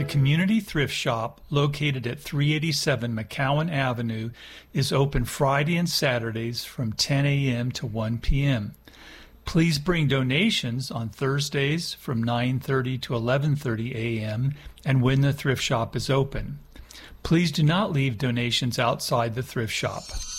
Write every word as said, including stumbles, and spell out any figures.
Community Thrift Shop, located at three eighty-seven McCowan Avenue, is open Friday and Saturdays from ten a.m. to one p.m. Please bring donations on Thursdays from nine thirty to eleven thirty a.m. and when the thrift shop is open. Please do not leave donations outside the thrift shop.